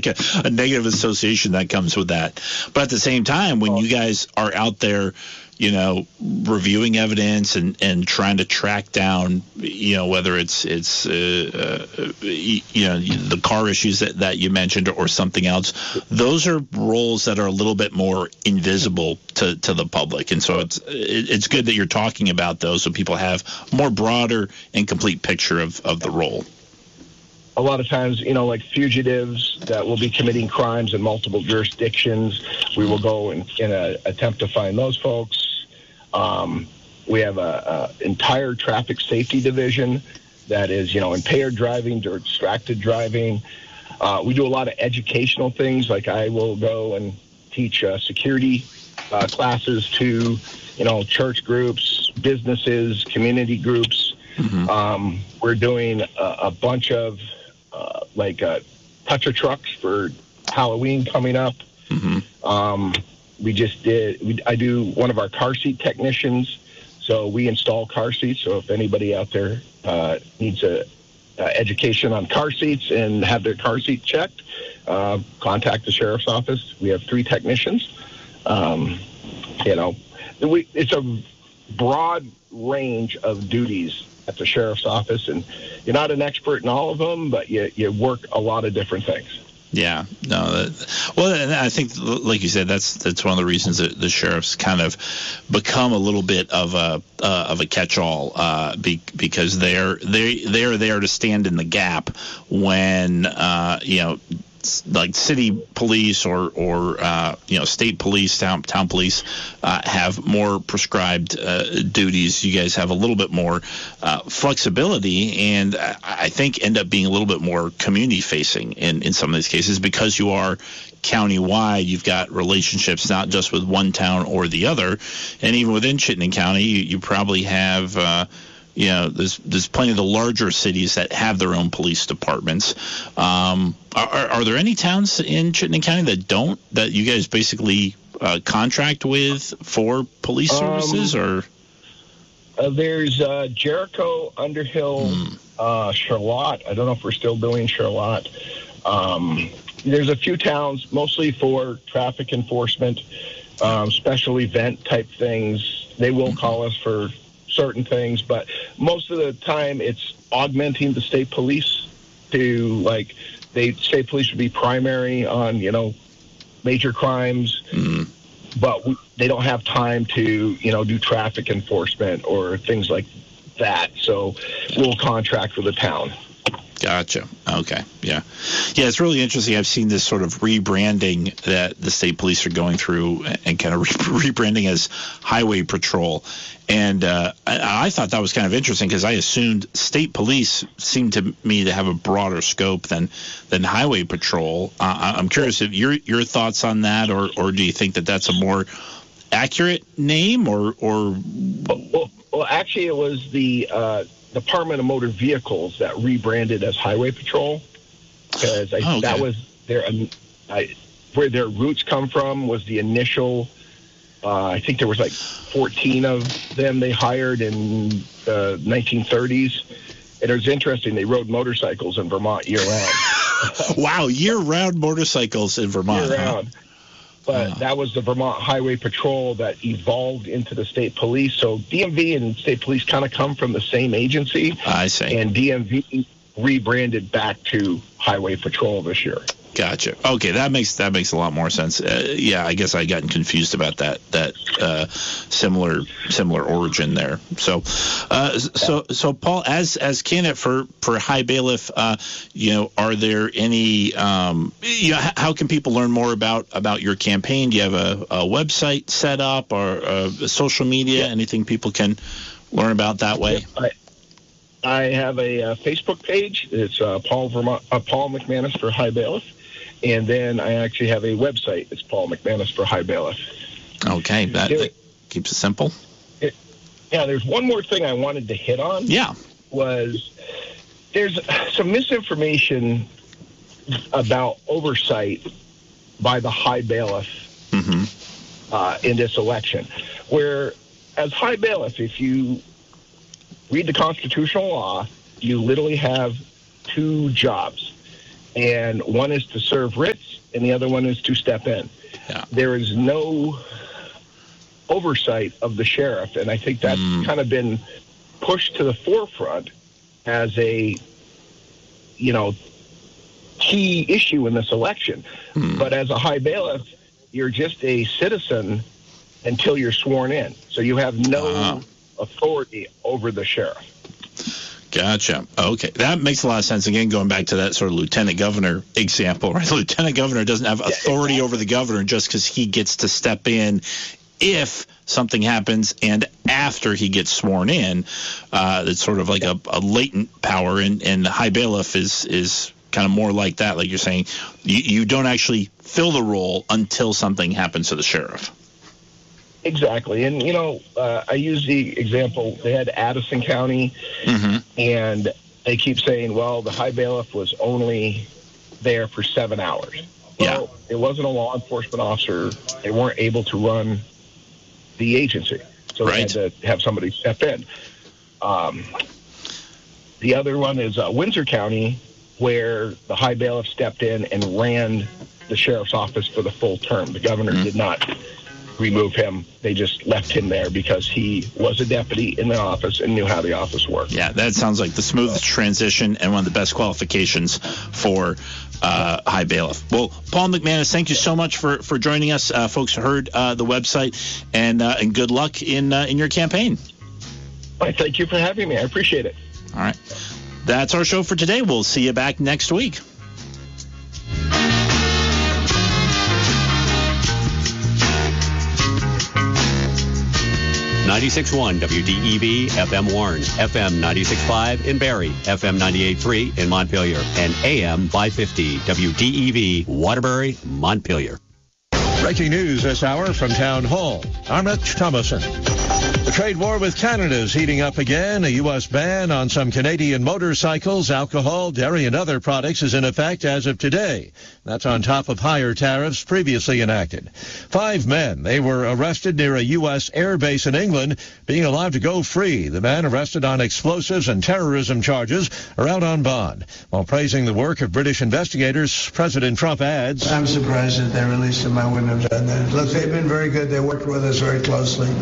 like a negative association that comes with that. But at the same time, when you guys are out there, reviewing evidence and trying to track down, whether it's the car issues that you mentioned or something else, those are roles that are a little bit more invisible to the public. And so it's good that you're talking about those so people have a more broader and complete picture of the role. A lot of times, like fugitives that will be committing crimes in multiple jurisdictions, we will go in an attempt to find those folks. We have a entire traffic safety division that is, impaired driving or distracted driving. We do a lot of educational things, like I will go and teach security classes to, church groups, businesses, community groups. Mm-hmm. We're doing a bunch of toucher trucks for Halloween coming up. Mm-hmm. I do one of our car seat technicians. So we install car seats. So if anybody out there needs a education on car seats and have their car seat checked, contact the sheriff's office. We have 3 technicians. It's a broad range of duties at the sheriff's office, and you're not an expert in all of them, but you work a lot of different things. Yeah, no. And I think, like you said, that's one of the reasons that the sheriffs kind of become a little bit of a catch-all, because they're there to stand in the gap when like city police or state police, town police have more prescribed duties. You guys have a little bit more flexibility, and I think end up being a little bit more community facing in some of these cases, because you are county-wide. You've got relationships not just with one town or the other, and even within Chittenden County, you probably have there's plenty of the larger cities that have their own police departments. Are there any towns in Chittenden County that you guys basically contract with for police services? Or there's Jericho, Underhill, Charlotte. I don't know if we're still doing Charlotte. There's a few towns, mostly for traffic enforcement, special event type things. They will call us for certain things, but most of the time it's augmenting the state police to, state police would be primary on, major crimes, but they don't have time to, do traffic enforcement or things like that. So we'll contract with the town. Gotcha. Okay. Yeah. Yeah, it's really interesting. I've seen this sort of rebranding that the state police are going through, and kind of rebranding as Highway Patrol. And I thought that was kind of interesting, because I assumed state police seemed to me to have a broader scope than Highway Patrol. I'm curious if your thoughts on that, or do you think that that's a more accurate name, or? Well, actually, it was the Department of Motor Vehicles that rebranded as Highway Patrol, because that was where their roots come from, was the initial. I think there was 14 of them they hired in the 1930s. And it was interesting. They rode motorcycles in Vermont year-round. Wow, year-round motorcycles in Vermont. Year-round. Huh? But that was the Vermont Highway Patrol that evolved into the state police. So DMV and state police kind of come from the same agency. I see. And DMV rebranded back to Highway Patrol this year. Gotcha. Okay, that makes a lot more sense. Yeah, I guess I gotten confused about that similar origin there. So Paul, as candidate for High Bailiff, are there any how can people learn more about your campaign? Do you have a website set up, or social media? Anything people can learn about that way? I have a Facebook page. It's Paul McManus for High Bailiff. And then I actually have a website. It's Paul McManus for High Bailiff. Okay, that keeps it simple. There's one more thing I wanted to hit on. Yeah. Was there's some misinformation about oversight by the High Bailiff in this election, where as High Bailiff, if you read the constitutional law, you literally have 2 jobs. and one is to serve writs, and the other one is to step in. Yeah. There is no oversight of the sheriff, and I think that's kind of been pushed to the forefront as a, key issue in this election. But as a high bailiff, you're just a citizen until you're sworn in. So you have no authority over the sheriff. Gotcha. Okay. That makes a lot of sense. Again, going back to that sort of lieutenant governor example, right? The lieutenant governor doesn't have authority over the governor just because he gets to step in if something happens and after he gets sworn in. It's sort of like a latent power, and the high bailiff is kind of more like that. Like you're saying, you don't actually fill the role until something happens to the sheriff. Exactly. And, I use the example, they had Addison County, and they keep saying, well, the high bailiff was only there for 7 hours. Well, it wasn't a law enforcement officer. They weren't able to run the agency. So they had to have somebody step in. The other one is Windsor County, where the high bailiff stepped in and ran the sheriff's office for the full term. The governor did not remove him. They just left him there because he was a deputy in the office and knew how the office worked. Yeah, that sounds like the smoothest transition and one of the best qualifications for high bailiff. Well, Paul McManus, thank you so much for joining us. Folks heard the website, and good luck in your campaign. Thank you for having me. I appreciate it. All right. That's our show for today. We'll see you back next week. .96.1 WDEV FM Warren, FM 96.5 in Barrie, FM 98.3 in Montpelier, and AM 550 WDEV Waterbury, Montpelier. Breaking news this hour from Town Hall. I'm Rich Thomason. The trade war with Canada is heating up again. A U.S. ban on some Canadian motorcycles, alcohol, dairy, and other products is in effect as of today. That's on top of higher tariffs previously enacted. 5 men, they were arrested near a U.S. air base in England, being allowed to go free. The men arrested on explosives and terrorism charges are out on bond. While praising the work of British investigators, President Trump adds, I'm surprised that they released him. I wouldn't have done that. Look, they've been very good. They worked with us very closely.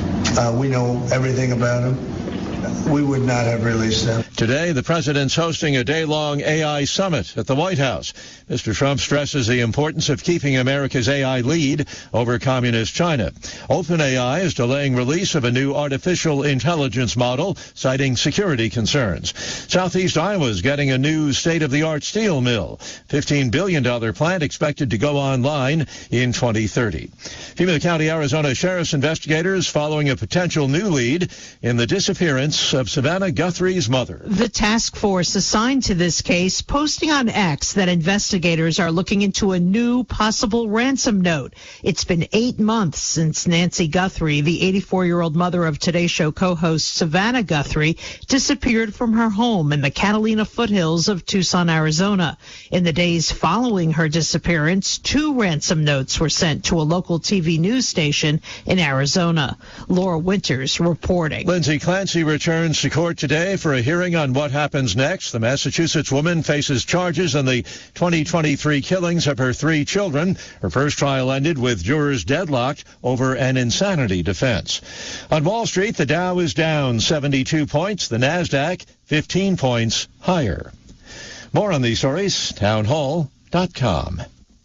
We know everything about them. We would not have released them. Today, the president's hosting a day-long AI summit at the White House. Mr. Trump stresses the importance of keeping America's AI lead over communist China. OpenAI is delaying release of a new artificial intelligence model, citing security concerns. Southeast Iowa is getting a new state-of-the-art steel mill. $15 billion plant expected to go online in 2030. Pima County, Arizona Sheriff's investigators following a potential new lead in the disappearance of Savannah Guthrie's mother. The task force assigned to this case posting on X that investigators are looking into a new possible ransom note. It's been 8 months since Nancy Guthrie, the 84-year-old mother of Today Show co-host Savannah Guthrie, disappeared from her home in the Catalina foothills of Tucson, Arizona. In the days following her disappearance, 2 ransom notes were sent to a local TV news station in Arizona. Laura Winters reporting. Lindsay Clancy returns to court today for a hearing on what happens next. The Massachusetts woman faces charges in the 2023 killings of her 3 children. Her first trial ended with jurors deadlocked over an insanity defense. On Wall Street, the Dow is down 72 points. The Nasdaq 15 points higher. More on these stories, townhall.com.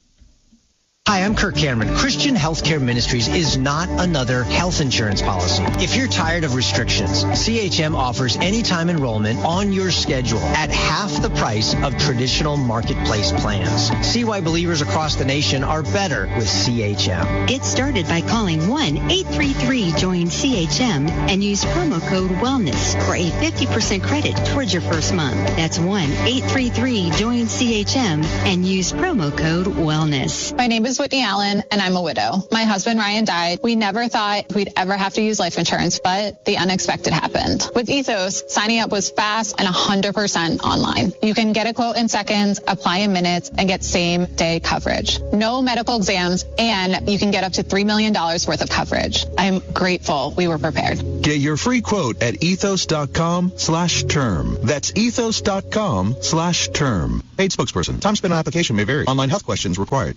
Hi, I'm Kirk Cameron. Christian Healthcare Ministries is not another health insurance policy. If you're tired of restrictions, CHM offers anytime enrollment on your schedule at half the price of traditional marketplace plans. See why believers across the nation are better with CHM. Get started by calling 1-833-JOIN-CHM and use promo code WELLNESS for a 50% credit towards your first month. That's 1-833-JOIN-CHM and use promo code WELLNESS. My name is Whitney Allen, and I'm a widow. My husband, Ryan, died. We never thought we'd ever have to use life insurance, but the unexpected happened. With Ethos, signing up was fast and 100% online. You can get a quote in seconds, apply in minutes, and get same-day coverage. No medical exams, and you can get up to $3 million worth of coverage. I'm grateful we were prepared. Get your free quote at ethos.com/term. That's ethos.com/term. Paid spokesperson. Time spent on application may vary. Online health questions required.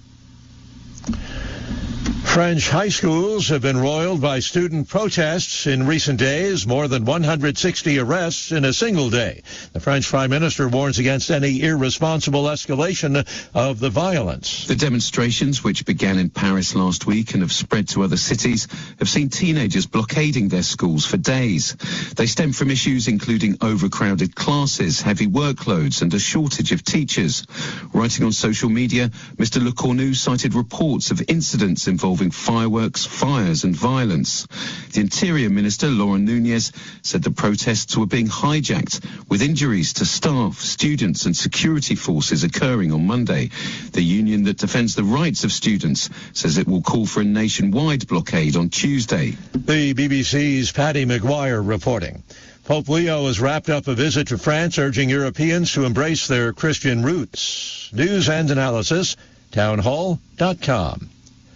French high schools have been roiled by student protests in recent days, more than 160 arrests in a single day. The French Prime Minister warns against any irresponsible escalation of the violence. The demonstrations, which began in Paris last week and have spread to other cities, have seen teenagers blockading their schools for days. They stem from issues including overcrowded classes, heavy workloads and a shortage of teachers. Writing on social media, Mr. Le Cornu cited reports of incidents involving fireworks, fires and violence. The Interior Minister, Laurent Nunez, said the protests were being hijacked, with injuries to staff, students and security forces occurring on Monday. The union that defends the rights of students says it will call for a nationwide blockade on Tuesday. The BBC's Paddy McGuire reporting. Pope Leo has wrapped up a visit to France, urging Europeans to embrace their Christian roots. News and analysis, townhall.com.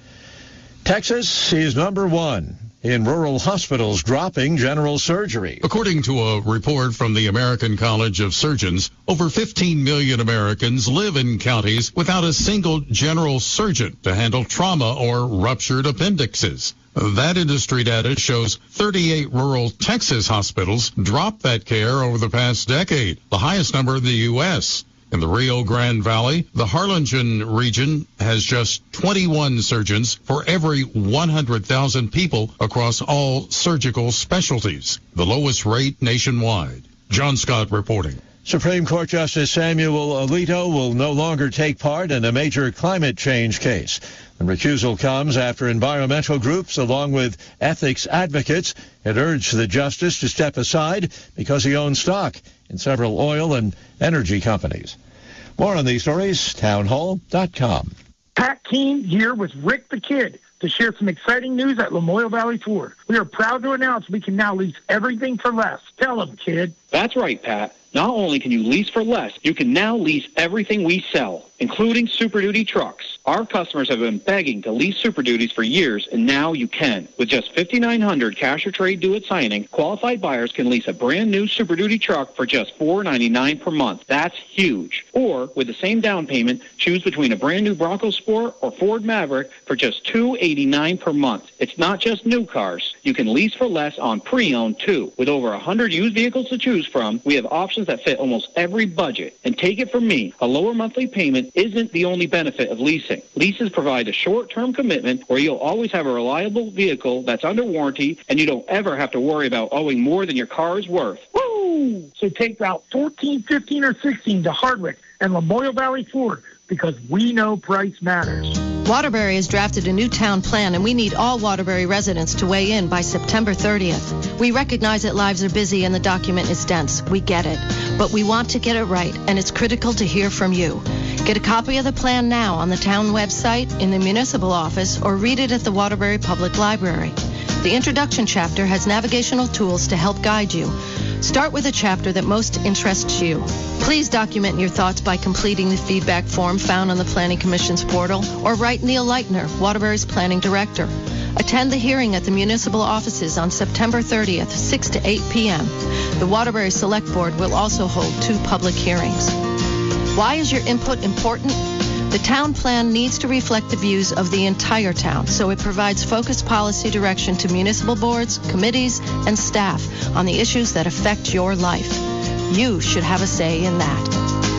Texas is number one in rural hospitals dropping general surgery. According to a report from the American College of Surgeons, over 15 million Americans live in counties without a single general surgeon to handle trauma or ruptured appendixes. That industry data shows 38 rural Texas hospitals dropped that care over the past decade, the highest number in the U.S. In the Rio Grande Valley, the Harlingen region has just 21 surgeons for every 100,000 people across all surgical specialties, the lowest rate nationwide. John Scott reporting. Supreme Court Justice Samuel Alito will no longer take part in a major climate change case. The recusal comes after environmental groups, along with ethics advocates, had urged the justice to step aside because he owns stock in several oil and energy companies. More on these stories, townhall.com. Pat Keene here with Rick the Kid to share some exciting news at Lamoille Valley Ford. We are proud to announce we can now lease everything for less. Tell them, kid. That's right, Pat. Not only can you lease for less, you can now lease everything we sell, including Super Duty trucks. Our customers have been begging to lease Super Duties for years, and now you can. With just $5,900 cash or trade due at signing, qualified buyers can lease a brand new Super Duty truck for just $499 per month. That's huge. Or, with the same down payment, choose between a brand new Bronco Sport or Ford Maverick for just $289 per month. It's not just new cars. You can lease for less on pre-owned, too. With over 100 used vehicles to choose from, we have options that fit almost every budget. And take it from me, a lower monthly payment isn't the only benefit of leasing. Leases provide a short-term commitment where you'll always have a reliable vehicle that's under warranty, and you don't ever have to worry about owing more than your car is worth. Woo! So take Route 14, 15, or 16 to Hardwick and Lamoille Valley Ford, because we know price matters. Waterbury has drafted a new town plan, and we need all Waterbury residents to weigh in by September 30th. We recognize that lives are busy and the document is dense. We get it. But we want to get it right, and it's critical to hear from you. Get a copy of the plan now on the town website, in the municipal office, or read it at the Waterbury Public Library. The introduction chapter has navigational tools to help guide you. Start with a chapter that most interests you. Please document your thoughts by completing the feedback form found on the Planning Commission's portal, or write Neil Leitner, Waterbury's Planning Director. Attend the hearing at the municipal offices on September 30th, 6 to 8 p.m. The Waterbury Select Board will also hold 2 public hearings. Why is your input important? The town plan needs to reflect the views of the entire town, so it provides focused policy direction to municipal boards, committees, and staff on the issues that affect your life. You should have a say in that.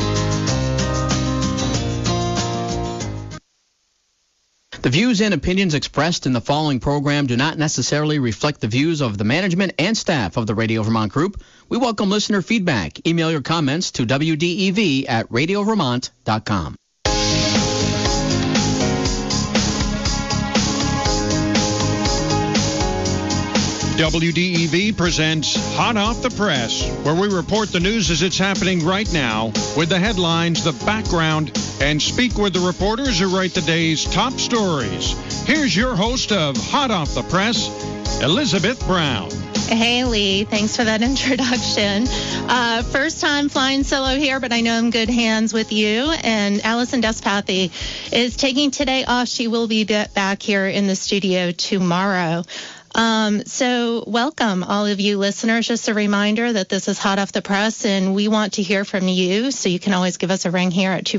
The views and opinions expressed in the following program do not necessarily reflect the views of the management and staff of the Radio Vermont Group. We welcome listener feedback. Email your comments to wdev@radiovermont.com. WDEV presents Hot Off the Press, where we report the news as it's happening right now with the headlines, the background, and speak with the reporters who write the day's top stories. Here's your host of Hot Off the Press, Elizabeth Brown. Hey, Lee. Thanks for that introduction. First time flying solo here, but I know I'm in good hands with you. And Allison Despathy is taking today off. She will be back here in the studio tomorrow. So welcome, all of you listeners. Just a reminder that this is Hot Off the Press, and we want to hear from you, so you can always give us a ring here at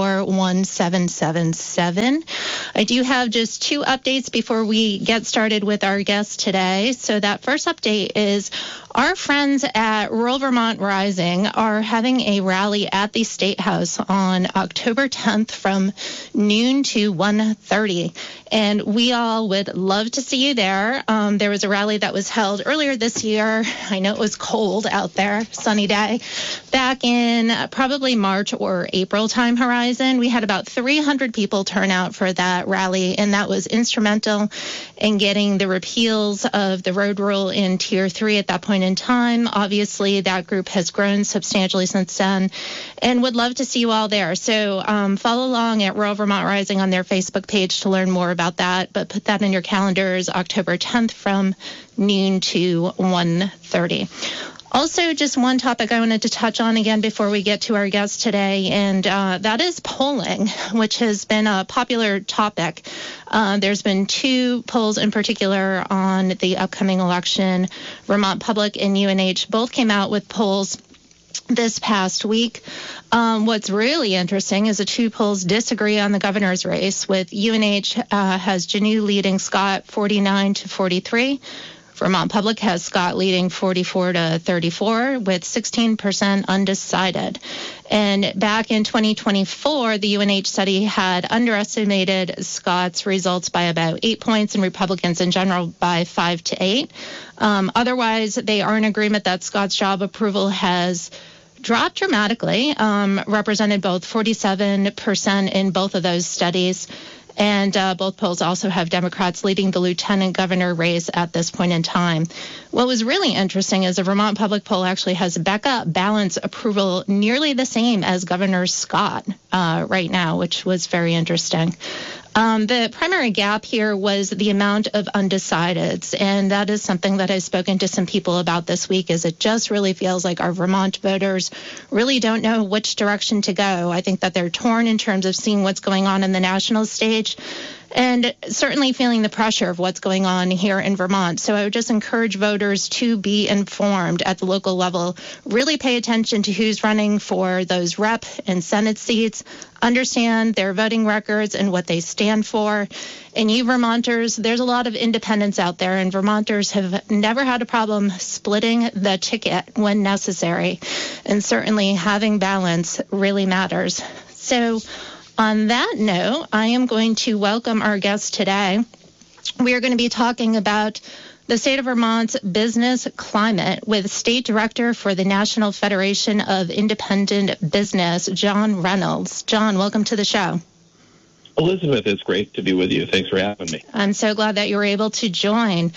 244-1777. I do have just two updates before we get started with our guest today. So that first update is our friends at Rural Vermont Rising are having a rally at the State House on October 10th from noon to 1:30, and we all would love to see you there. There was a rally that was held earlier this year. I know it was cold out there, sunny day, back in probably March or April time horizon. We had about 300 people turn out for that rally, and that was instrumental in getting the repeals of the road rule in Tier 3 at that point in time. Obviously, that group has grown substantially since then, and would love to see you all there. So follow along at Rural Vermont Rising on their Facebook page to learn more about that, but put that in your calendars, October 10th from noon to 1:30. Also, just one topic I wanted to touch on again before we get to our guest today, and that is polling, which has been a popular topic. There's been two polls in particular on the upcoming election. Vermont Public and UNH both came out with polls this past week. What's really interesting is the two polls disagree on the governor's race, with UNH has Janu leading Scott 49 to 43. Vermont Public has Scott leading 44 to 34 with 16% undecided. And back in 2024, the UNH study had underestimated Scott's results by about 8 points and Republicans in general by 5 to 8. Otherwise, they are in agreement that Scott's job approval has dropped dramatically, represented both 47% in both of those studies. And both polls also have Democrats leading the lieutenant governor race at this point in time. What was really interesting is the Vermont Public poll actually has Becca Balance approval nearly the same as Governor Scott right now, which was very interesting. The primary gap here was the amount of undecideds, and that is something that I've spoken to some people about this week, is it just really feels like our Vermont voters really don't know which direction to go. I think that they're torn in terms of seeing what's going on in the national stage, and certainly feeling the pressure of what's going on here in Vermont. So I would just encourage voters to be informed at the local level, really pay attention to who's running for those rep and Senate seats, understand their voting records and what they stand for. And you Vermonters, there's a lot of independents out there, and Vermonters have never had a problem splitting the ticket when necessary. And certainly having balance really matters. So on that note, I am going to welcome our guest today. We are going to be talking about the state of Vermont's business climate with State Director for the National Federation of Independent Business, John Reynolds. John, welcome to the show. Elizabeth, it's great to be with you. Thanks for having me. I'm so glad that you were able to join.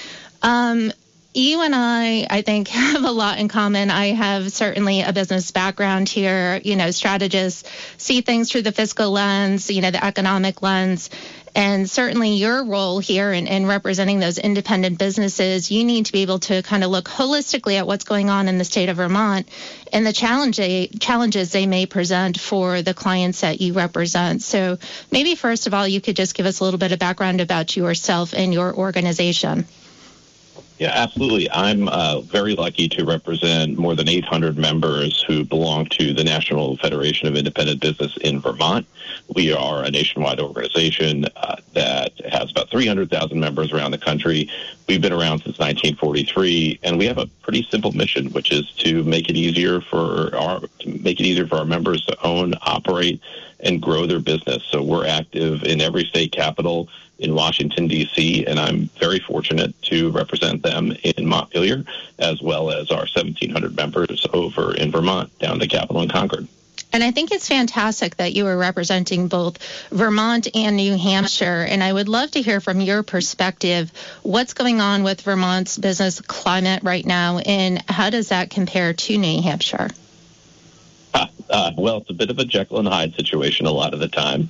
You and I think, have a lot in common. I have certainly a business background here. Strategists see things through the fiscal lens, the economic lens. And certainly your role here in representing those independent businesses, you need to be able to kind of look holistically at what's going on in the state of Vermont and the challenges they may present for the clients that you represent. So maybe first of all, you could just give us a little bit of background about yourself and your organization. Yeah, absolutely. I'm very lucky to represent more than 800 members who belong to the National Federation of Independent Business in Vermont. We are a nationwide organization that has about 300,000 members around the country. We've been around since 1943, and we have a pretty simple mission, which is to make it easier for our members to own, operate, and grow their business. So we're active in every state capital in Washington, D.C., and I'm very fortunate to represent them in Montpelier, as well as our 1,700 members over in Vermont, down the Capitol in Concord. And I think it's fantastic that you are representing both Vermont and New Hampshire. And I would love to hear from your perspective what's going on with Vermont's business climate right now, and how does that compare to New Hampshire? Well, it's a bit of a Jekyll and Hyde situation a lot of the time.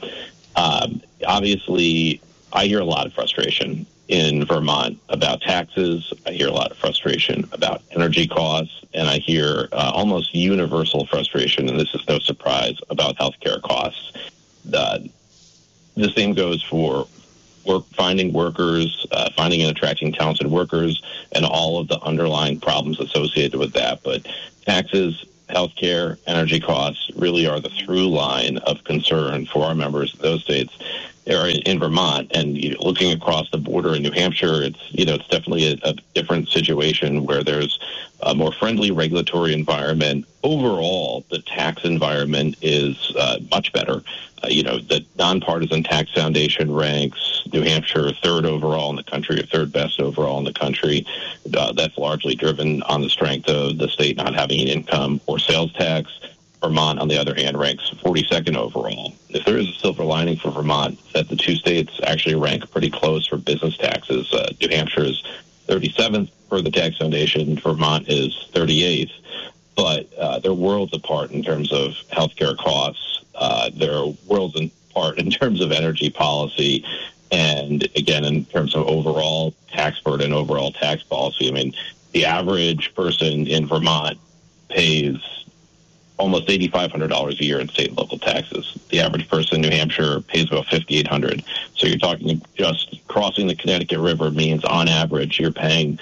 Obviously, I hear a lot of frustration in Vermont about taxes. I hear a lot of frustration about energy costs, and I hear almost universal frustration, and this is no surprise, about healthcare costs. The same goes for finding workers, finding and attracting talented workers, and all of the underlying problems associated with that. But taxes, healthcare, energy costs really are the through line of concern for our members of those states. Or in Vermont, and looking across the border in New Hampshire, it's definitely a different situation where there's a more friendly regulatory environment. Overall, the tax environment is much better. The Nonpartisan Tax Foundation ranks New Hampshire third overall in the country, or third best overall in the country. That's largely driven on the strength of the state not having an income or sales tax. Vermont, on the other hand, ranks 42nd overall. If there is a silver lining for Vermont, that the two states actually rank pretty close for business taxes. New Hampshire is 37th for the Tax Foundation. Vermont is 38th. But they're worlds apart in terms of healthcare costs. They're worlds apart in terms of energy policy. And, again, in terms of overall tax burden, overall tax policy. I mean, the average person in Vermont pays almost $8,500 a year in state and local taxes. The average person in New Hampshire pays about $5,800. So you're talking just crossing the Connecticut River means on average you're paying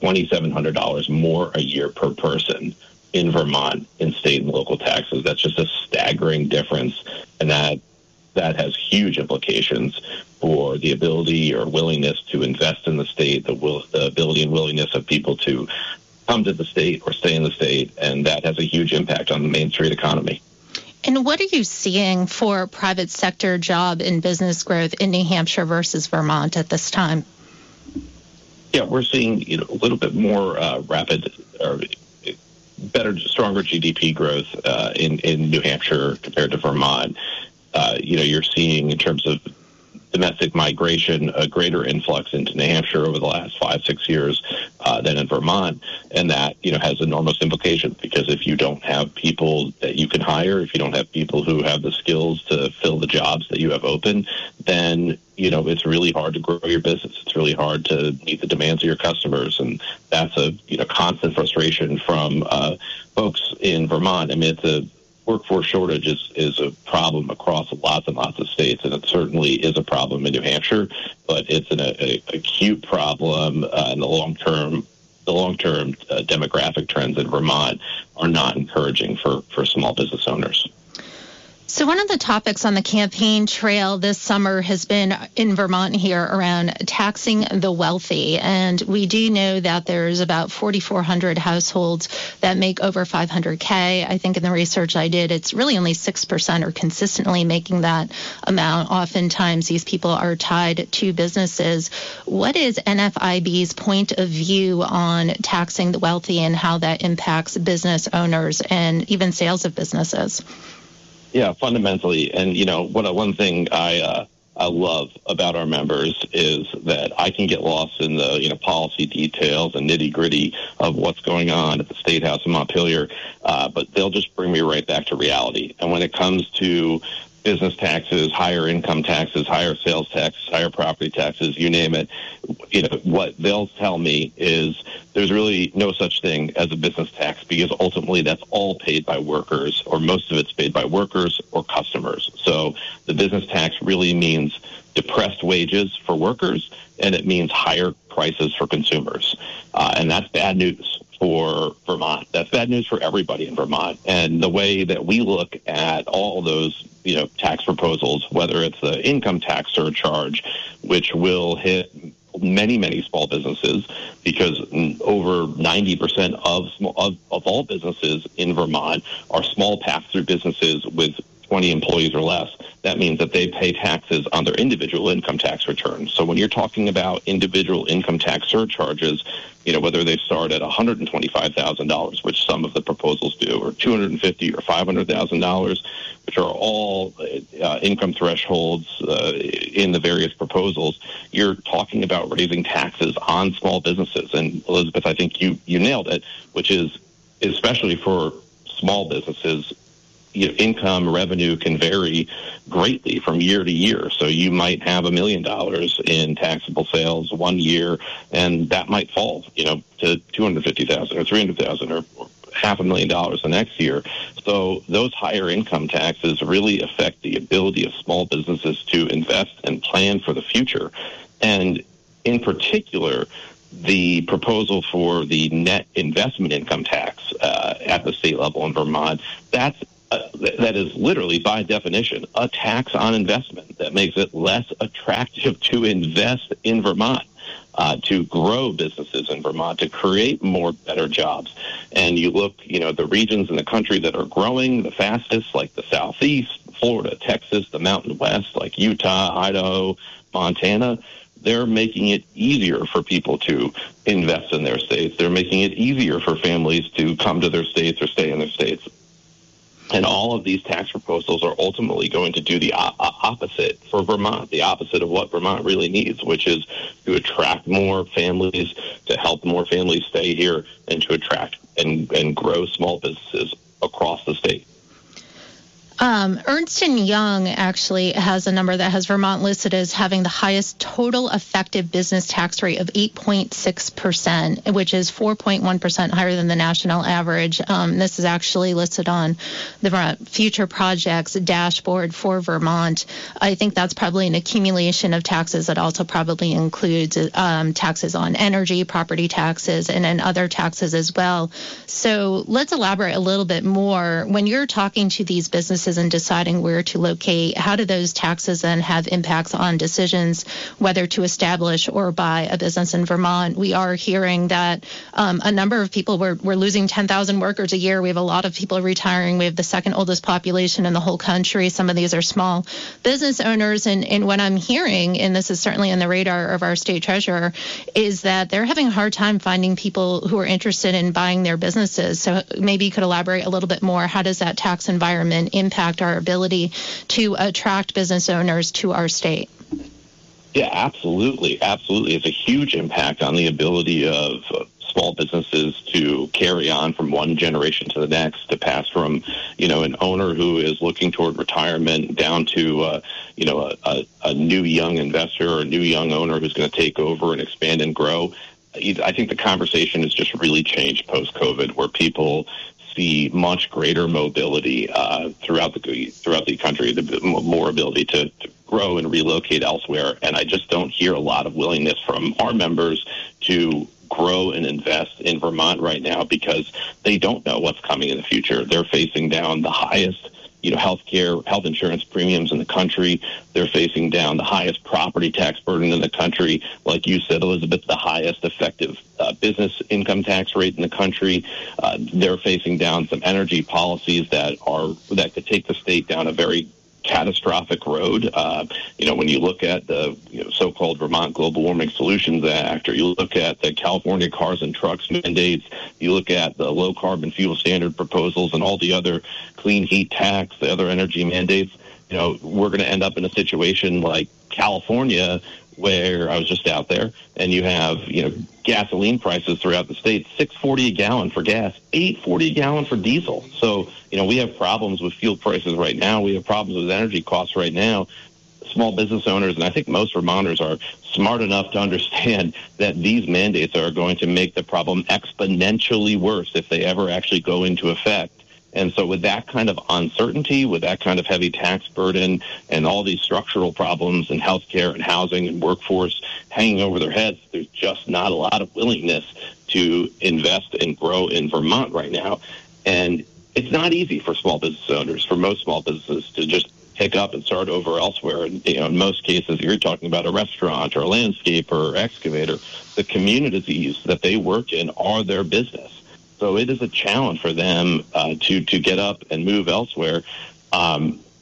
$2,700 more a year per person in Vermont in state and local taxes. That's just a staggering difference, and that has huge implications for the ability or willingness to invest in the state, the ability and willingness of people to come to the state or stay in the state, and that has a huge impact on the Main Street economy. And what are you seeing for private sector job and business growth in New Hampshire versus Vermont at this time? Yeah, we're seeing a little bit more rapid or better, stronger GDP growth in New Hampshire compared to Vermont. You're seeing in terms of domestic migration, a greater influx into New Hampshire over the last 5-6 years than in Vermont. And that, has enormous implications, because if you don't have people that you can hire, if you don't have people who have the skills to fill the jobs that you have open, then, it's really hard to grow your business. It's really hard to meet the demands of your customers. And that's a, constant frustration from folks in Vermont. I mean, it's a workforce shortage is a problem across lots and lots of states, and it certainly is a problem in New Hampshire, but it's an acute problem in the long term. The long-term demographic trends in Vermont are not encouraging for small business owners. So one of the topics on the campaign trail this summer has been in Vermont here around taxing the wealthy. And we do know that there's about 4,400 households that make over $500K. I think in the research I did, it's really only 6% are consistently making that amount. Oftentimes these people are tied to businesses. What is NFIB's point of view on taxing the wealthy and how that impacts business owners and even sales of businesses? Yeah, fundamentally. And, one thing I love about our members is that I can get lost in the, policy details and nitty gritty of what's going on at the State House in Montpelier, but they'll just bring me right back to reality. And when it comes to business taxes, higher income taxes, higher sales taxes, higher property taxes, you name it, what they'll tell me is there's really no such thing as a business tax, because ultimately that's all paid by workers, or most of it's paid by workers or customers. So the business tax really means depressed wages for workers, and it means higher prices for consumers. And that's bad news for Vermont. That's bad news for everybody in Vermont. And the way that we look at all those, tax proposals, whether it's the income tax surcharge, which will hit many, many small businesses, because over 90% of all businesses in Vermont are small pass-through businesses with 20 employees or less, that means that they pay taxes on their individual income tax returns. So when you're talking about individual income tax surcharges, whether they start at $125,000, which some of the proposals do, or $250,000 or $500,000, which are all income thresholds in the various proposals, you're talking about raising taxes on small businesses. And Elizabeth, I think you nailed it, which is especially for small businesses, income revenue can vary greatly from year to year. So you might have $1 million in taxable sales one year, and that might fall, to $250,000 or $300,000 or $500,000 the next year. So those higher income taxes really affect the ability of small businesses to invest and plan for the future. And in particular, the proposal for the net investment income tax at the state level in Vermont, that is literally, by definition, a tax on investment that makes it less attractive to invest in Vermont, to grow businesses in Vermont, to create more better jobs. And you look, the regions in the country that are growing the fastest, like the Southeast, Florida, Texas, the Mountain West, like Utah, Idaho, Montana, they're making it easier for people to invest in their states. They're making it easier for families to come to their states or stay in their states. And all of these tax proposals are ultimately going to do the opposite for Vermont, the opposite of what Vermont really needs, which is to attract more families, to help more families stay here, and to attract and grow small businesses across the state. Ernst & Young actually has a number that has Vermont listed as having the highest total effective business tax rate of 8.6%, which is 4.1% higher than the national average. This is actually listed on the Future Projects dashboard for Vermont. I think that's probably an accumulation of taxes that also probably includes taxes on energy, property taxes, and then other taxes as well. So let's elaborate a little bit more. When you're talking to these businesses and deciding where to locate, how do those taxes then have impacts on decisions whether to establish or buy a business in Vermont? We are hearing that a number of people, we're losing 10,000 workers a year. We have a lot of people retiring. We have the second oldest population in the whole country. Some of these are small business owners. And what I'm hearing, and this is certainly on the radar of our state treasurer, is that they're having a hard time finding people who are interested in buying their businesses. So maybe you could elaborate a little bit more. How does that tax environment impact our ability to attract business owners to our state? Yeah, absolutely. Absolutely. It's a huge impact on the ability of small businesses to carry on from one generation to the next, to pass from, an owner who is looking toward retirement down to, a new young investor or a new young owner who's going to take over and expand and grow. I think the conversation has just really changed post-COVID, where people see much greater mobility throughout the country, the more ability to grow and relocate elsewhere. And I just don't hear a lot of willingness from our members to grow and invest in Vermont right now, because they don't know what's coming in the future. They're facing down the highest health insurance premiums in the country. They're facing down the highest property tax burden in the country. Like you said, Elizabeth, the highest effective business income tax rate in the country. They're facing down some energy policies that could take the state down a very catastrophic road. When you look at the so-called Vermont Global Warming Solutions Act, or you look at the California cars and trucks mandates, you look at the low carbon fuel standard proposals and all the other clean heat tax, the other energy mandates, we're going to end up in a situation like California, where I was just out there, and you have, gasoline prices throughout the state, $6.40 a gallon for gas, $8.40 a gallon for diesel. So, we have problems with fuel prices right now. We have problems with energy costs right now. Small business owners, and I think most Vermonters, are smart enough to understand that these mandates are going to make the problem exponentially worse if they ever actually go into effect. And so with that kind of uncertainty, with that kind of heavy tax burden, and all these structural problems in healthcare and housing and workforce hanging over their heads, there's just not a lot of willingness to invest and grow in Vermont right now. And it's not easy for small business owners, for most small businesses, to just pick up and start over elsewhere. And, in most cases, you're talking about a restaurant or a landscaper or excavator. The communities that they work in are their business. So it is a challenge for them to get up and move elsewhere.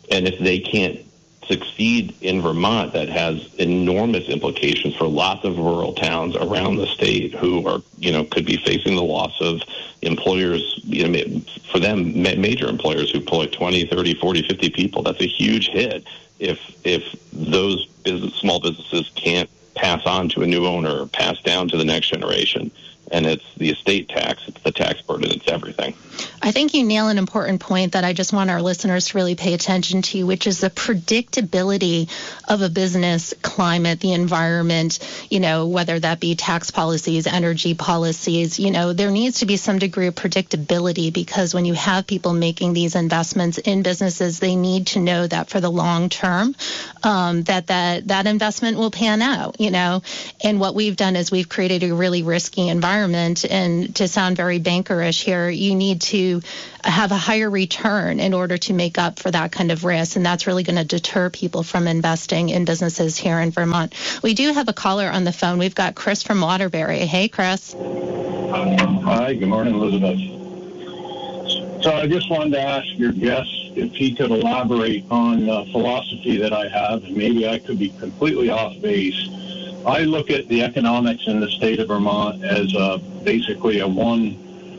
And if they can't succeed in Vermont, that has enormous implications for lots of rural towns around the state who are, could be facing the loss of employers, for them, major employers who employ 20, 30, 40, 50 people. That's a huge hit if those small businesses can't pass on to a new owner or pass down to the next generation. And it's the estate tax, it's the tax burden, it's everything. I think you nail an important point that I just want our listeners to really pay attention to, which is the predictability of a business climate, the environment, whether that be tax policies, energy policies, there needs to be some degree of predictability, because when you have people making these investments in businesses, they need to know that for the long term, that investment will pan out, And what we've done is we've created a really risky environment. And to sound very bankerish here, you need to have a higher return in order to make up for that kind of risk. And that's really going to deter people from investing in businesses here in Vermont. We do have a caller on the phone. We've got Chris from Waterbury. Hey, Chris. Hi, good morning, Elizabeth. So I just wanted to ask your guest if he could elaborate on a philosophy that I have, and maybe I could be completely off base. I look at the economics in the state of Vermont as basically a one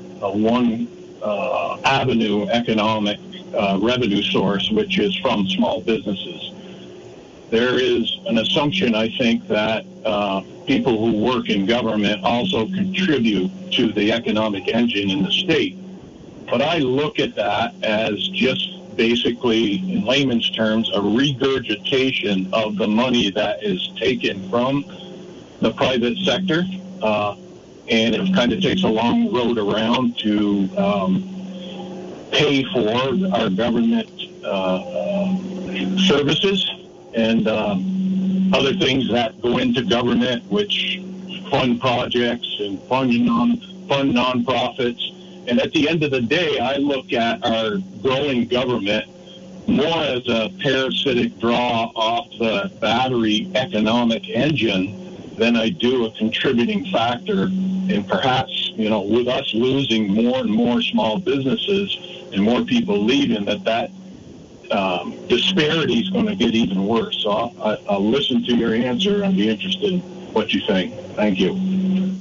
avenue economic revenue source, which is from small businesses. There is an assumption, I think, that people who work in government also contribute to the economic engine in the state. But I look at that as just basically, in layman's terms, a regurgitation of the money that is taken from the private sector, and it kind of takes a long road around to pay for our government services and other things that go into government, which fund projects and fund nonprofits. And at the end of the day, I look at our growing government more as a parasitic draw off the battery economic engine than I do a contributing factor. And perhaps, with us losing more and more small businesses and more people leaving, that disparity is going to get even worse. So I'll listen to your answer. I'd be interested in what you think. Thank you.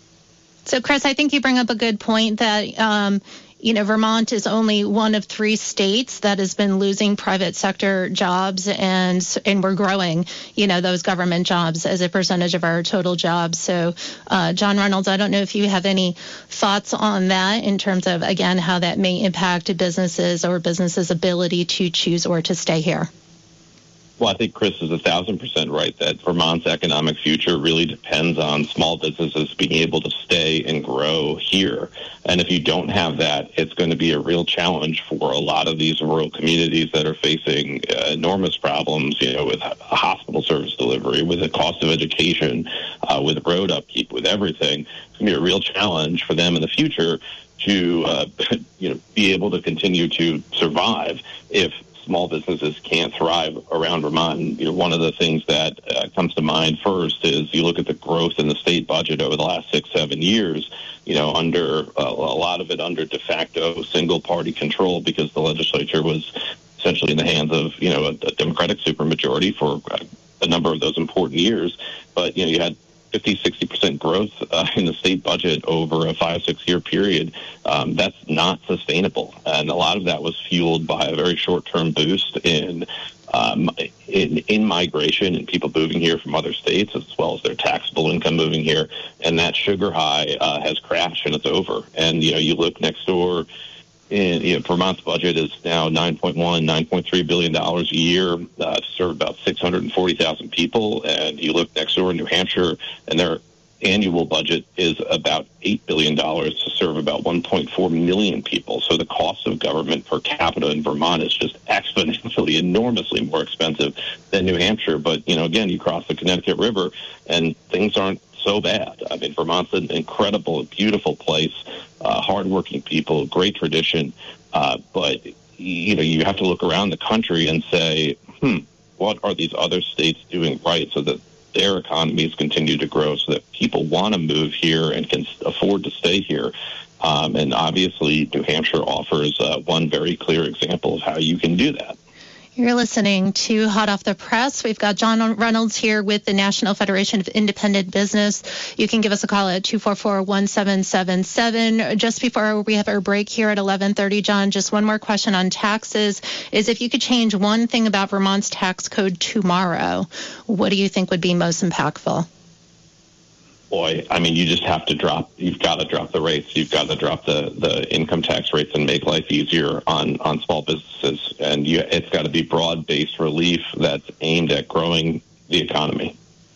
So, Chris, I think you bring up a good point that, Vermont is only one of 3 states that has been losing private sector jobs, and we're growing, those government jobs as a percentage of our total jobs. So, John Reynolds, I don't know if you have any thoughts on that in terms of, again, how that may impact businesses or businesses' ability to choose or to stay here. Well, I think Chris is 1,000% right that Vermont's economic future really depends on small businesses being able to stay and grow here. And if you don't have that, it's going to be a real challenge for a lot of these rural communities that are facing enormous problems, with hospital service delivery, with the cost of education, with road upkeep, with everything. It's going to be a real challenge for them in the future to, be able to continue to survive if small businesses can't thrive around Vermont. And, one of the things that comes to mind first is you look at the growth in the state budget over the last 6-7 years, under a lot of it under de facto single party control, because the legislature was essentially in the hands of, a Democratic supermajority for a number of those important years. But, you had 50-60% growth in the state budget over a 5-6 year period. That's not sustainable, and a lot of that was fueled by a very short-term boost in migration and people moving here from other states, as well as their taxable income moving here. And that sugar high has crashed, and it's over. And you look next door. Vermont's budget is now $9.3 billion a year to serve about 640,000 people. And you look next door in New Hampshire, and their annual budget is about $8 billion to serve about 1.4 million people. So the cost of government per capita in Vermont is just exponentially, enormously more expensive than New Hampshire. But, again, you cross the Connecticut River, and things aren't so bad. I mean, Vermont's an incredible, beautiful place, hardworking people, great tradition. But, you have to look around the country and say, what are these other states doing right so that their economies continue to grow, so that people want to move here and can afford to stay here? And obviously, New Hampshire offers one very clear example of how you can do that. You're listening to Hot Off the Press. We've got John Reynolds here with the National Federation of Independent Business. You can give us a call at 244-1777. Just before we have our break here at 11:30, John, just one more question on taxes is if you could change one thing about Vermont's tax code tomorrow, what do you think would be most impactful? Boy, I mean, you've got to drop the rates. You've got to drop the income tax rates and make life easier on small businesses. And it's got to be broad-based relief that's aimed at growing the economy.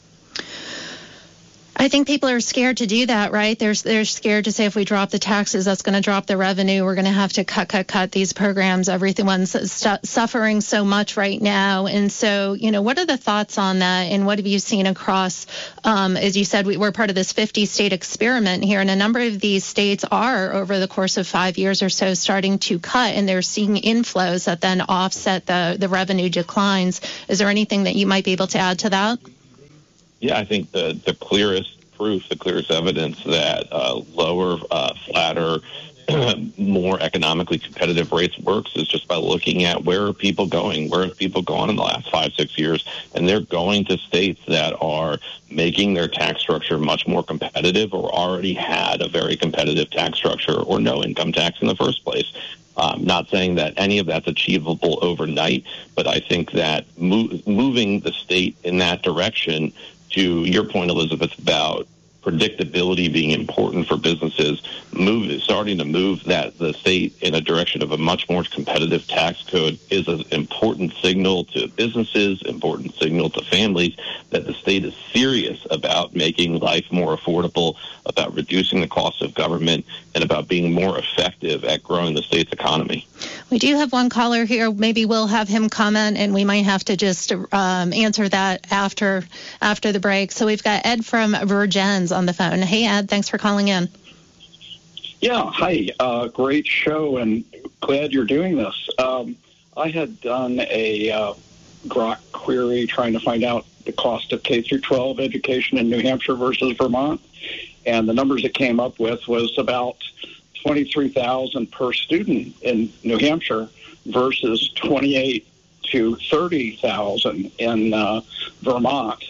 I think people are scared to do that, right? They're scared to say if we drop the taxes, that's going to drop the revenue. We're going to have to cut these programs. Everyone's suffering so much right now. And so, what are the thoughts on that? And what have you seen across, as you said, we're part of this 50-state experiment here. And a number of these states are, over the course of 5 years or so, starting to cut. And they're seeing inflows that then offset the revenue declines. Is there anything that you might be able to add to that? Yeah, I think the clearest proof, the clearest evidence that lower, flatter, more economically competitive rates works is just by looking at where are people going? Where have people gone in the last 5-6 years? And they're going to states that are making their tax structure much more competitive or already had a very competitive tax structure or no income tax in the first place. Not saying that any of that's achievable overnight, but I think that moving the state in that direction, to your point, Elizabeth, about predictability being important for businesses, starting to move the state in a direction of a much more competitive tax code is an important signal to businesses, important signal to families that the state is serious about making life more affordable, about reducing the cost of government, and about being more effective at growing the state's economy. We do have one caller here. Maybe we'll have him comment, and we might have to just answer that after the break. So we've got Ed from Virgins on the phone. Hey, Ed, thanks for calling in. Yeah, hi. Great show, and glad you're doing this. I had done a Grok query trying to find out the cost of K-12 education in New Hampshire versus Vermont, and the numbers it came up with was about $23,000 per student in New Hampshire versus $28,000 to $30,000 in Vermont.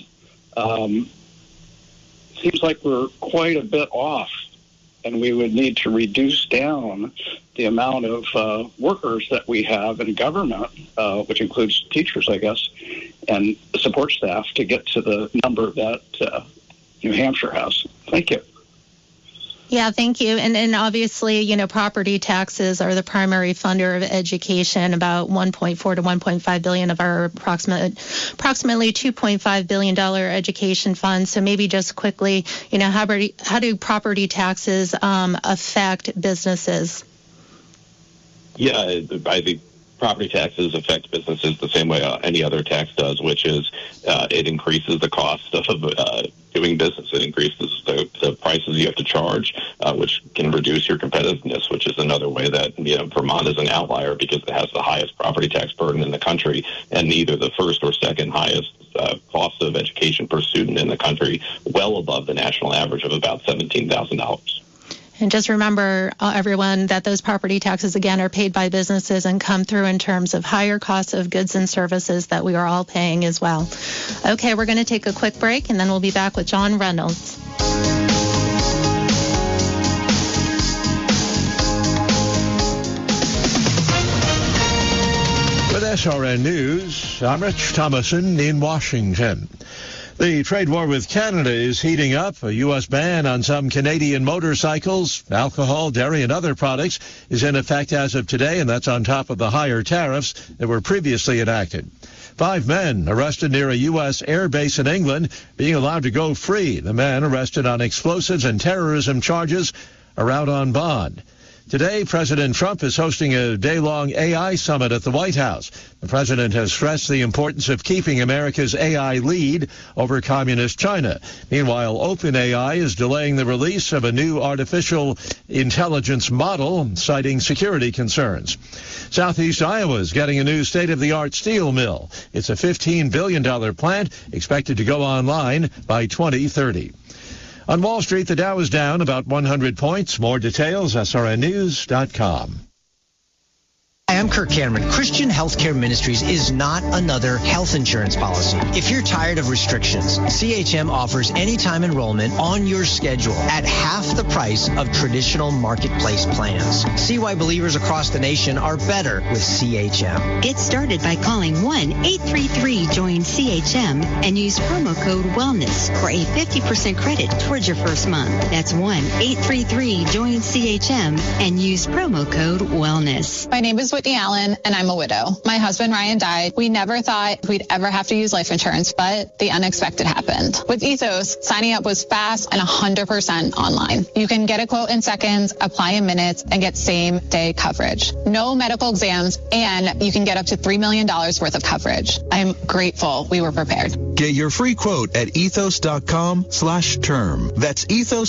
Seems like we're quite a bit off, and we would need to reduce down the amount of workers that we have in government, which includes teachers, I guess, and support staff to get to the number that New Hampshire has. Thank you. Yeah, thank you. And obviously, property taxes are the primary funder of education. About $1.4 to $1.5 billion of our approximately $2.5 billion education fund. So maybe just quickly, how do property taxes affect businesses? Yeah, I think property taxes affect businesses the same way any other tax does, which is it increases the cost of doing business. It increases the prices you have to charge, which can reduce your competitiveness, which is another way that Vermont is an outlier because it has the highest property tax burden in the country and either the first or second highest cost of education per student in the country, well above the national average of about $17,000. And just remember, everyone, that those property taxes, again, are paid by businesses and come through in terms of higher costs of goods and services that we are all paying as well. Okay, we're going to take a quick break, and then we'll be back with John Reynolds. With SRN News, I'm Rich Thomason in Washington. The trade war with Canada is heating up. A U.S. ban on some Canadian motorcycles, alcohol, dairy, and other products is in effect as of today, and that's on top of the higher tariffs that were previously enacted. 5 men arrested near a U.S. air base in England being allowed to go free. The men arrested on explosives and terrorism charges are out on bond. Today, President Trump is hosting a day-long AI summit at the White House. The president has stressed the importance of keeping America's AI lead over communist China. Meanwhile, OpenAI is delaying the release of a new artificial intelligence model, citing security concerns. Southeast Iowa is getting a new state-of-the-art steel mill. It's a $15 billion plant expected to go online by 2030. On Wall Street, the Dow is down about 100 points. More details, srnnews.com. Hi, I'm Kirk Cameron. Christian Healthcare Ministries is not another health insurance policy. If you're tired of restrictions, CHM offers anytime enrollment on your schedule at half the price of traditional marketplace plans. See why believers across the nation are better with CHM. Get started by calling 1-833-JOIN-CHM and use promo code WELLNESS for a 50% credit towards your first month. That's 1-833-JOIN-CHM and use promo code WELLNESS. My name is Whitney Allen, and I'm a widow. My husband, Ryan, died. We never thought we'd ever have to use life insurance, but the unexpected happened. With Ethos, signing up was fast and 100% online. You can get a quote in seconds, apply in minutes, and get same-day coverage. No medical exams, and you can get up to $3 million worth of coverage. I'm grateful we were prepared. Get your free quote at ethos.com/term. That's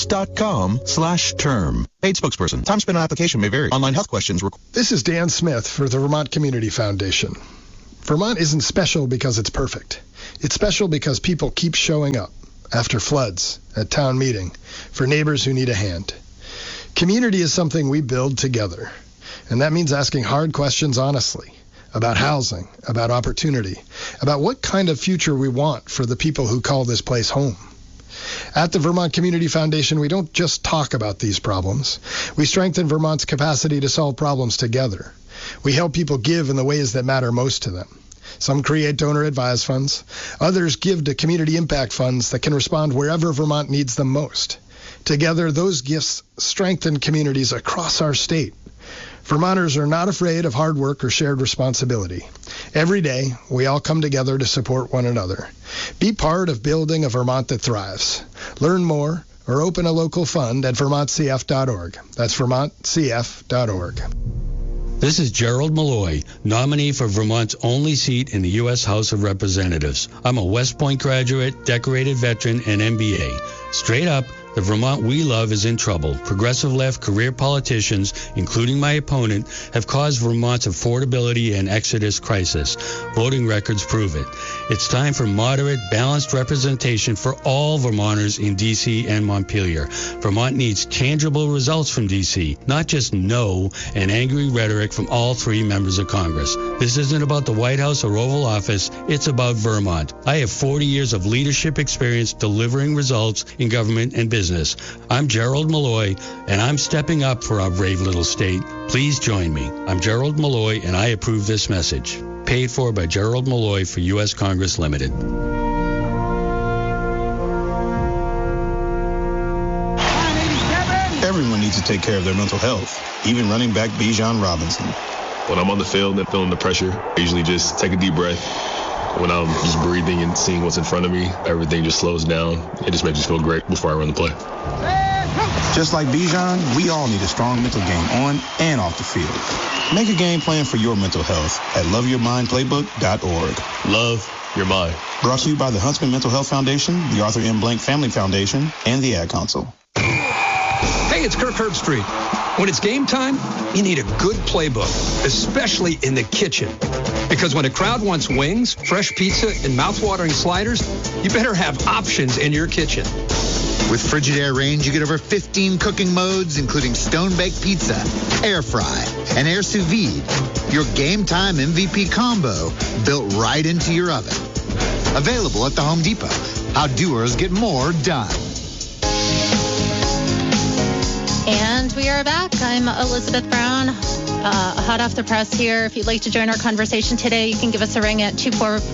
ethos.com/term. Paid spokesperson. Time spent on application may vary. Online health questions. This is Dan Smith for the Vermont Community Foundation. Vermont isn't special because it's perfect. It's special because people keep showing up after floods, at town meeting, for neighbors who need a hand. Community is something we build together, and that means asking hard questions honestly about housing, about opportunity, about what kind of future we want for the people who call this place home. At the Vermont Community Foundation, we don't just talk about these problems. We strengthen Vermont's capacity to solve problems together. We help people give in the ways that matter most to them. Some create donor-advised funds. Others give to community impact funds that can respond wherever Vermont needs them most. Together, those gifts strengthen communities across our state. Vermonters are not afraid of hard work or shared responsibility. Every day, we all come together to support one another. Be part of building a Vermont that thrives. Learn more or open a local fund at vermontcf.org. That's vermontcf.org. This is Gerald Malloy, nominee for Vermont's only seat in the U.S. House of Representatives. I'm a West Point graduate, decorated veteran, and MBA. Straight up, the Vermont we love is in trouble. Progressive left career politicians, including my opponent, have caused Vermont's affordability and exodus crisis. Voting records prove it. It's time for moderate, balanced representation for all Vermonters in D.C. and Montpelier. Vermont needs tangible results from D.C., not just no and angry rhetoric from all three members of Congress. This isn't about the White House or Oval Office. It's about Vermont. I have 40 years of leadership experience delivering results in government and business. I'm Gerald Malloy, and I'm stepping up for our brave little state. Please join me. I'm Gerald Malloy, and I approve this message. Paid for by Gerald Malloy for U.S. Congress Limited. Everyone needs to take care of their mental health, even running back Bijan Robinson. When I'm on the field and feeling the pressure, I usually just take a deep breath. When I'm just breathing and seeing what's in front of me, everything just slows down. It just makes me feel great before I run the play. Just like Bijan, we all need a strong mental game on and off the field. Make a game plan for your mental health at loveyourmindplaybook.org. Love your mind. Brought to you by the Huntsman Mental Health Foundation, the Arthur M. Blank Family Foundation, and the Ad Council. Hey, it's Kirk Herbstreit. When it's game time, you need a good playbook, especially in the kitchen. Because when a crowd wants wings, fresh pizza, and mouth-watering sliders, you better have options in your kitchen. With Frigidaire Range, you get over 15 cooking modes, including stone-baked pizza, air fry, and air sous vide. Your game time MVP combo built right into your oven. Available at the Home Depot. How doers get more done. And we are back. I'm Elizabeth Brown, hot off the press here. If you'd like to join our conversation today, you can give us a ring at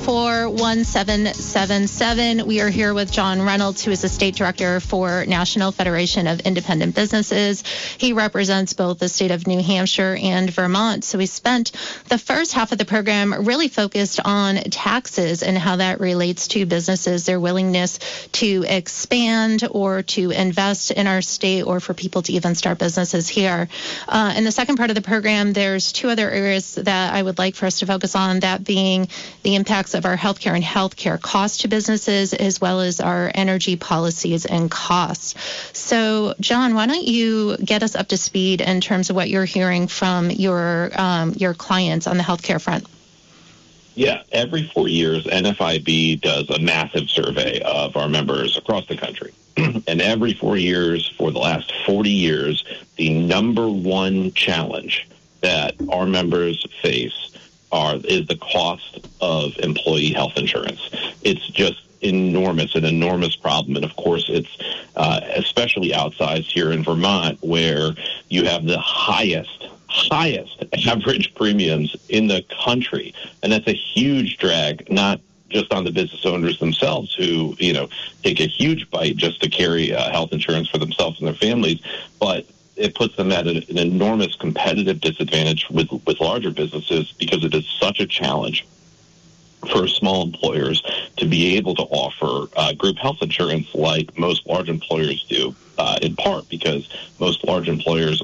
244-1777. We are here with John Reynolds, who is the state director for National Federation of Independent Businesses. He represents both the state of New Hampshire and Vermont. So we spent the first half of the program really focused on taxes and how that relates to businesses, their willingness to expand or to invest in our state, or for people to even start businesses here. In the second part of the program, there's two other areas that I would like for us to focus on, that being the impacts of our healthcare and healthcare costs to businesses, as well as our energy policies and costs. So, John, why don't you get us up to speed in terms of what you're hearing from your clients on the healthcare front? Yeah, every 4 years, NFIB does a massive survey of our members across the country. And every 4 years, for the last 40 years, the number one challenge that our members face is the cost of employee health insurance. It's just enormous, an enormous problem. And of course, it's especially outsized here in Vermont, where you have the highest average premiums in the country. And that's a huge drag, not just on the business owners themselves who, take a huge bite just to carry health insurance for themselves and their families, but it puts them at an enormous competitive disadvantage with larger businesses, because it is such a challenge for small employers to be able to offer group health insurance like most large employers do, in part because most large employers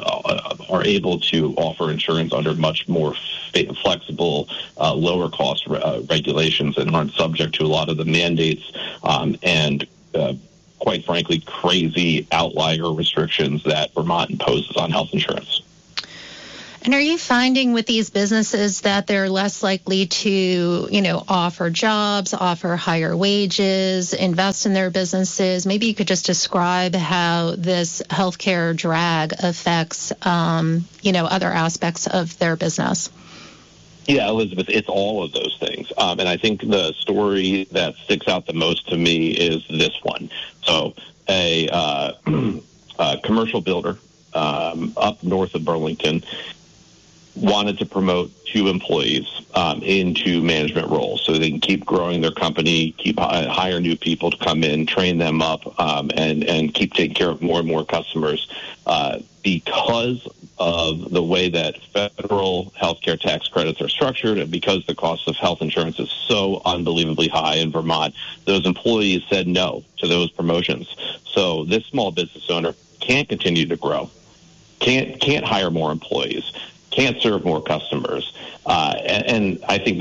are able to offer insurance under much more flexible, lower cost regulations, and aren't subject to a lot of the mandates and quite frankly, crazy outlier restrictions that Vermont imposes on health insurance. And are you finding with these businesses that they're less likely to, offer jobs, offer higher wages, invest in their businesses? Maybe you could just describe how this healthcare drag affects, other aspects of their business. Yeah, Elizabeth, it's all of those things. And I think the story that sticks out the most to me is this one. So a commercial builder up north of Burlington wanted to promote 2 employees into management roles so they can keep growing their company, hire new people to come in, train them up, and keep taking care of more and more customers. Because of the way that federal healthcare tax credits are structured, and because the cost of health insurance is so unbelievably high in Vermont, those employees said no to those promotions. So this small business owner can't continue to grow, can't hire more employees, can't serve more customers. And I think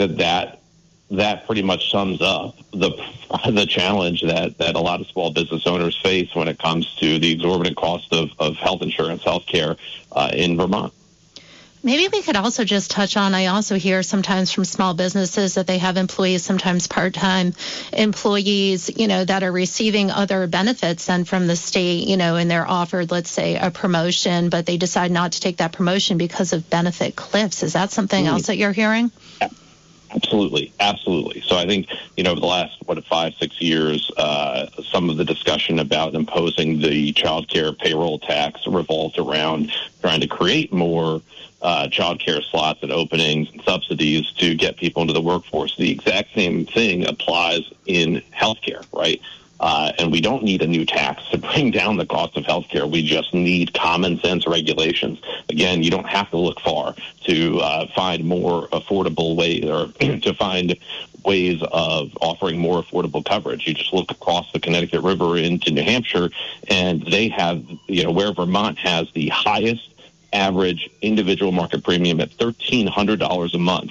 that pretty much sums up the challenge that a lot of small business owners face when it comes to the exorbitant cost of health insurance, healthcare in Vermont. Maybe we could also just touch on, I also hear sometimes from small businesses that they have employees, sometimes part-time employees, that are receiving other benefits than from the state, and they're offered, let's say, a promotion, but they decide not to take that promotion because of benefit cliffs. Is that something else that you're hearing? Absolutely. So I think, over the last, 5-6 years, some of the discussion about imposing the child care payroll tax revolved around trying to create more child care slots and openings and subsidies to get people into the workforce. The exact same thing applies in healthcare, right? And we don't need a new tax to bring down the cost of healthcare. We just need common sense regulations. Again, you don't have to look far to find more affordable ways, or to find ways of offering more affordable coverage. You just look across the Connecticut River into New Hampshire, and they have, where Vermont has the highest average individual market premium at $1,300 a month.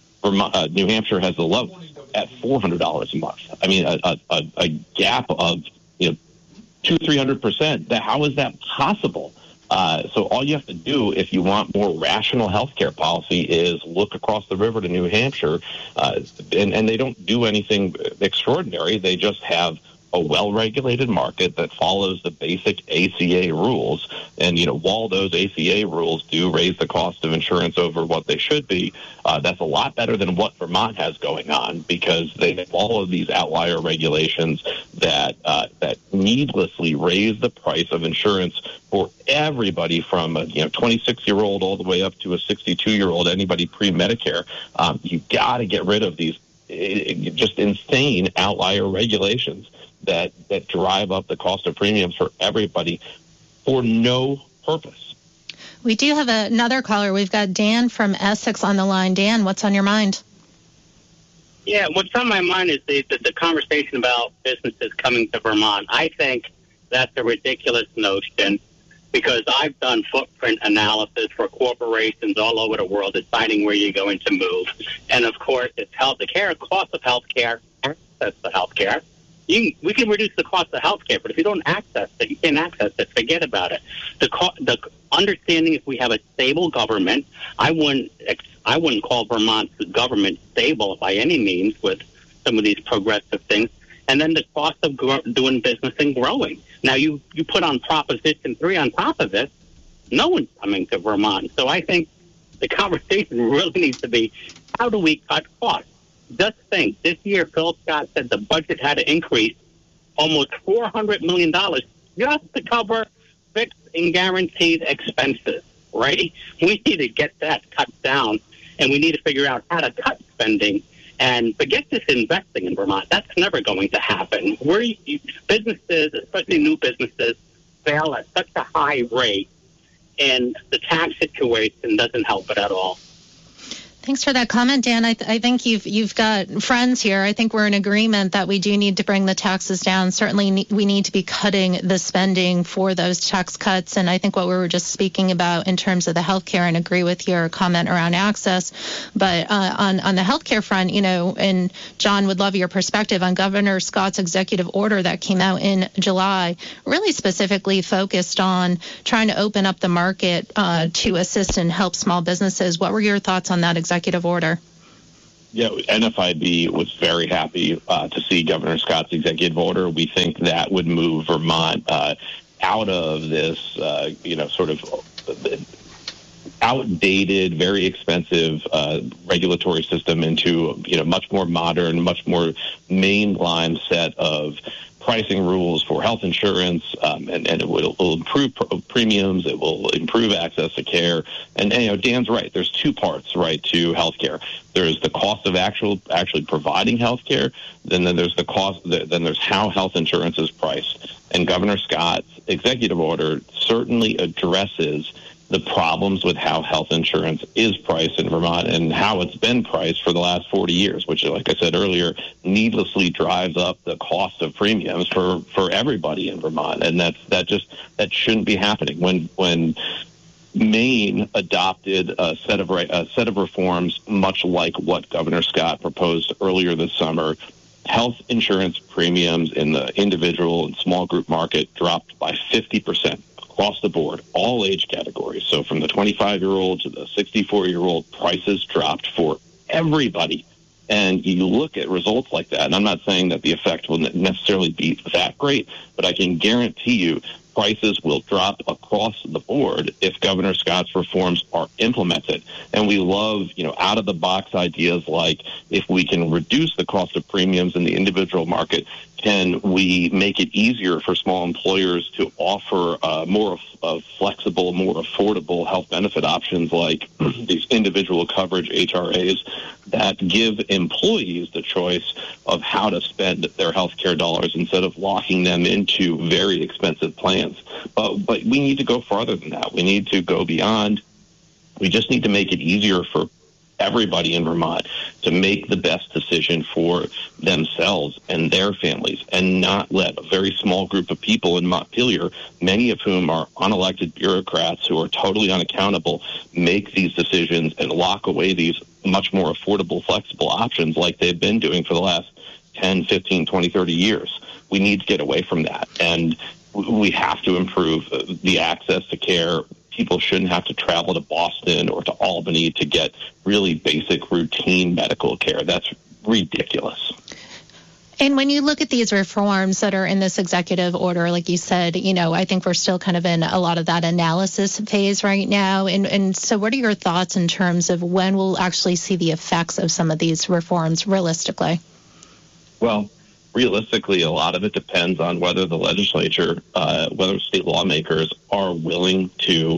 New Hampshire has the lowest at $400 a month. I mean, a gap of 200-300%. How is that possible? So all you have to do if you want more rational healthcare policy is look across the river to New Hampshire, and they don't do anything extraordinary. They just have a well-regulated market that follows the basic ACA rules. And, while those ACA rules do raise the cost of insurance over what they should be, that's a lot better than what Vermont has going on, because they follow these outlier regulations that needlessly raise the price of insurance for everybody from a 26-year-old all the way up to a 62-year-old, anybody pre-Medicare. You got to get rid of these just insane outlier regulations that drive up the cost of premiums for everybody for no purpose. We do have another caller. We've got Dan from Essex on the line. Dan, what's on your mind? Yeah, what's on my mind is the conversation about businesses coming to Vermont. I think that's a ridiculous notion, because I've done footprint analysis for corporations all over the world deciding where you're going to move. And, of course, it's the cost of health care, access to health care. We can reduce the cost of health care, but if you don't access it, you can't access it, forget about it. The understanding, if we have a stable government, I wouldn't call Vermont's government stable by any means with some of these progressive things. And then the cost of doing business and growing. Now, you put on Proposition 3 on top of it, no one's coming to Vermont. So I think The conversation really needs to be, how do we cut costs? Just think, this year Phil Scott said the budget had to increase almost $400 million just to cover fixed and guaranteed expenses, right? We need to get that cut down, and we need to figure out how to cut spending and forget this investing in Vermont. That's never going to happen. Businesses, especially new businesses, fail at such a high rate, and the tax situation doesn't help it at all. Thanks for that comment, Dan. I think you've got friends here. I think we're in agreement that we do need to bring the taxes down. Certainly, we need to be cutting the spending for those tax cuts. And I think what we were just speaking about in terms of the healthcare, and agree with your comment around access. But on the healthcare front, and John would love your perspective on Governor Scott's executive order that came out in July, really specifically focused on trying to open up the market to assist and help small businesses. What were your thoughts on that executive order? Yeah, NFIB was very happy to see Governor Scott's executive order. We think that would move Vermont out of this, sort of outdated, very expensive regulatory system into, much more modern, much more mainline set of pricing rules for health insurance, and it will improve premiums. It will improve access to care. And Dan's right. There's two parts, right, to health care. There's the cost of actually providing health care. Then there's the cost. Then there's how health insurance is priced. And Governor Scott's executive order certainly addresses the problems with how health insurance is priced in Vermont and how it's been priced for the last 40 years, which, like I said earlier, needlessly drives up the cost of premiums for everybody in Vermont. And that shouldn't be happening. When Maine adopted a set of reforms much like what Governor Scott proposed earlier this summer, health insurance premiums in the individual and small group market dropped by 50%. Across the board, all age categories. So from the 25-year-old to the 64-year-old, prices dropped for everybody. And you look at results like that, and I'm not saying that the effect will necessarily be that great, but I can guarantee you prices will drop across the board if Governor Scott's reforms are implemented. And we love, out-of-the-box ideas like, if we can reduce the cost of premiums in the individual market, can we make it easier for small employers to offer more flexible, more affordable health benefit options like these individual coverage HRAs that give employees the choice of how to spend their health care dollars instead of locking them into very expensive plans. But we need to go farther than that. We need to go beyond. We just need to make it easier for everybody in Vermont to make the best decision for themselves and their families, and not let a very small group of people in Montpelier, many of whom are unelected bureaucrats who are totally unaccountable, make these decisions and lock away these much more affordable, flexible options like they've been doing for the last 10, 15, 20, 30 years. We need to get away from that, and we have to improve the access to care. People shouldn't have to travel to Boston or to Albany to get really basic routine medical care. That's ridiculous. And when you look at these reforms that are in this executive order, like you said, I think we're still kind of in a lot of that analysis phase right now. And so what are your thoughts in terms of when we'll actually see the effects of some of these reforms realistically? Well, realistically, a lot of it depends on whether the legislature, whether state lawmakers are willing to,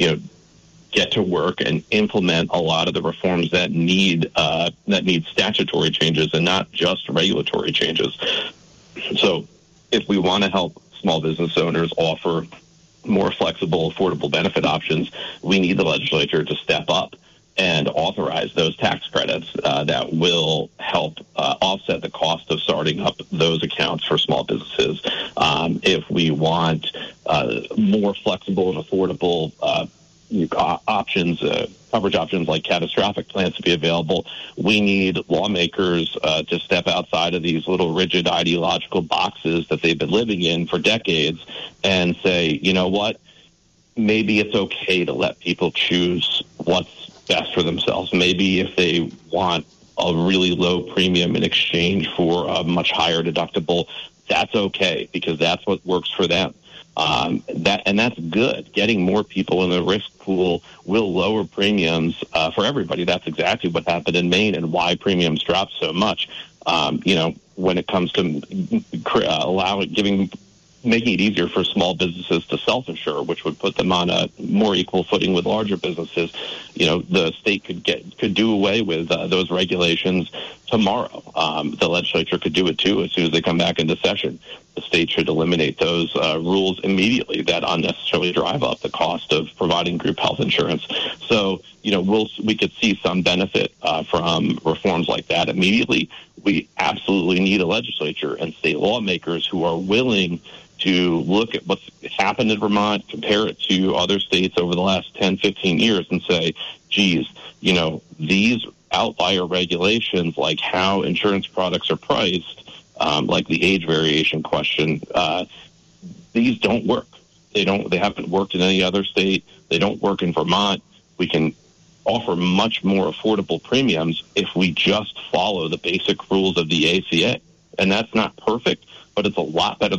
get to work and implement a lot of the reforms that need statutory changes and not just regulatory changes. So if we want to help small business owners offer more flexible, affordable benefit options, we need the legislature to step up and authorize those tax credits that will help offset the cost of starting up those accounts for small businesses. If we want more flexible and affordable options, coverage options like catastrophic plans to be available, we need lawmakers to step outside of these little rigid ideological boxes that they've been living in for decades and say, you know what, maybe it's okay to let people choose what's best for themselves. Maybe if they want a really low premium in exchange for a much higher deductible, that's okay because that's what works for them. That's good. Getting more people in the risk pool will lower premiums for everybody. That's exactly what happened in Maine and why premiums dropped so much. When it comes to making it easier for small businesses to self-insure, which would put them on a more equal footing with larger businesses, the state could do away with those regulations tomorrow. The legislature could do it too as soon as they come back into session. The state should eliminate those rules immediately that unnecessarily drive up the cost of providing group health insurance. So, we could see some benefit from reforms like that immediately. We absolutely need a legislature and state lawmakers who are willing to look at what's happened in Vermont, compare it to other states over the last 10, 15 years and say, geez, these outlier regulations, like how insurance products are priced, like the age variation question, these don't work. They haven't worked in any other state. They don't work in Vermont. We can offer much more affordable premiums if we just follow the basic rules of the ACA. And that's not perfect, but it's a lot better than